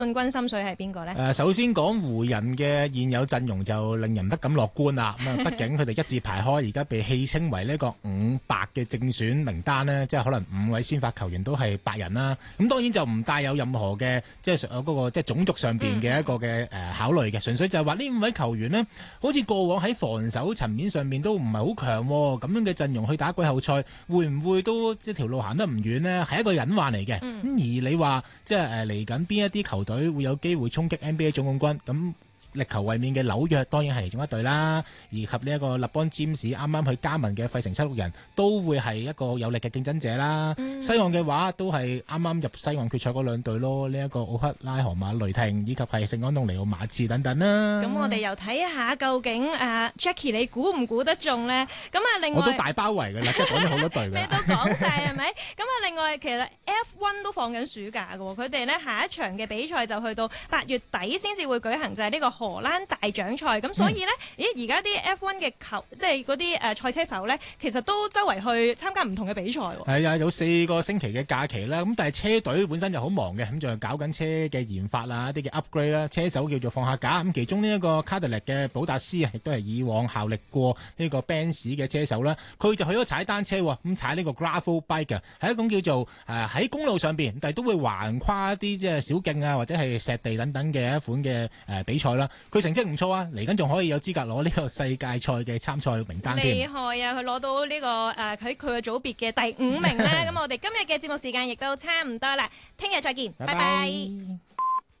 冠軍心水係邊個呢？ 首先講湖人嘅現有陣容就令人不敢樂觀啦。咁啊，畢竟佢哋一字排開，而家被戲稱為呢個5白嘅正選名單呢，即係可能5位先發球員都係白人啦。咁當然就唔帶有任何嘅即係嗰個即係種族上邊嘅一個嘅考慮嘅，純粹就係話呢5位球員呢，好似過往喺防守層面上面都唔係好強喎，咁樣嘅陣容去打季後賽，會唔會都即係條路行得唔遠呢？係一個隱患嚟嘅。咁而你話即係嚟緊邊一啲球隊會有機會衝擊 NBA 總冠軍，咁力求衛冕嘅紐約當然係其中一隊啦，以及呢一個勒邦詹士啱啱去加盟嘅費城76人都會係一個有力嘅競爭者啦。西岸嘅話都係啱啱入西岸決賽嗰兩隊咯，呢一個奧克拉荷馬雷霆以及係聖安東尼奧馬刺等等啦。 咁我哋又睇下究竟Jackie 你估唔估得中呢？咁啊，另外我都大包圍㗎啦，即係講咗好多隊㗎。 咩都講晒係咪？咁啊，另外其實 F1 都放緊暑假㗎喎，佢哋呢下一場嘅比賽就去到8月底先至會舉行，就係呢個荷蘭大獎賽。咁所以呢，而家啲 F1 嘅即係嗰啲賽車手呢，其實都周圍去參加唔同嘅比賽喎。係啊，有4個星期嘅假期啦。咁但係車隊本身就好忙嘅，咁就搞緊車嘅研發啊，一啲嘅 upgrade 啦。車手叫做放下假。咁其中呢一個卡迪力嘅保達斯啊，亦都係以往效力過呢個 Benz 嘅車手啦。佢就去咗踩單車，咁踩呢個 gravel bike 嘅，係一種叫做喺公路上邊，但係都會橫跨一啲即係小徑啊或者係石地等等嘅一款嘅比賽啦。佢成績唔錯啊，嚟緊仲可以有資格攞呢個世界賽嘅參賽名單添。 厲害啊！佢攞到呢個喺佢嘅組別嘅第5名咧。咁我哋今日嘅節目時間亦都差唔多啦，聽日再見，拜拜。